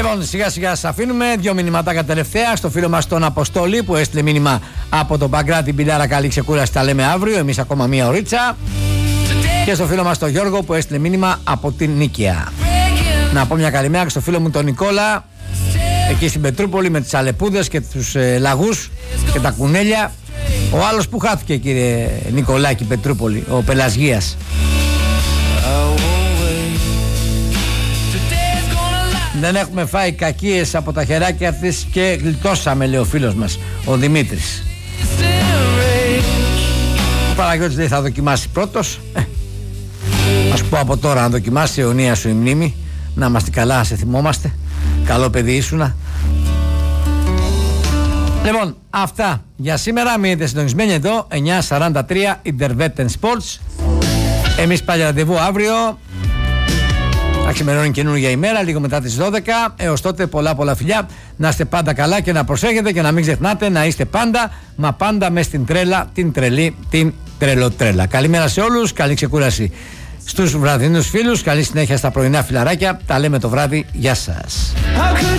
Λοιπόν, σιγά σιγά σας αφήνουμε. 2 μηνυματάκια τελευταία. Στο φίλο μας τον Αποστόλη που έστειλε μήνυμα από τον Παγκράτη Μπιλάρα. Καλή ξεκούραση, τα λέμε αύριο. Εμείς ακόμα μία ωρίτσα. Και στο φίλο μας τον Γιώργο που έστειλε μήνυμα από την Νίκαια. Να πω μια καλημέρα και στο φίλο μου τον Νικόλα. Εκεί στην Πετρούπολη με τις αλεπούδες και τους λαγούς και τα κουνέλια. Ο άλλος που χάθηκε, κύριε Νικολάκη, Πετρούπολη, ο Πελασγίας. Δεν έχουμε φάει κακίες από τα χεράκια της και γλιτώσαμε, λέει ο φίλος μας, ο Δημήτρης. Ο Παναγιώτης λέει θα δοκιμάσει πρώτος. Ας πω από τώρα, να δοκιμάσει αιωνία σου η μνήμη. Να είμαστε καλά, να σε θυμόμαστε. Καλό παιδί ήσουνα. Λοιπόν, αυτά για σήμερα. Μείνετε συντονισμένοι εδώ, 9:43 Intervetten Sports. Εμείς πάλι ραντεβού αύριο. Θα ξημερώνει καινούργια ημέρα, λίγο μετά τις 12. Έως τότε πολλά φιλιά. Να είστε πάντα καλά και να προσέχετε και να μην ξεχνάτε να είστε πάντα, μα πάντα μες στην τρέλα, την τρελή, την τρελοτρέλα. Καλημέρα σε όλους, καλή ξεκούραση στους βραδινούς φίλους, καλή συνέχεια στα πρωινά φιλαράκια. Τα λέμε το βράδυ, γεια σας.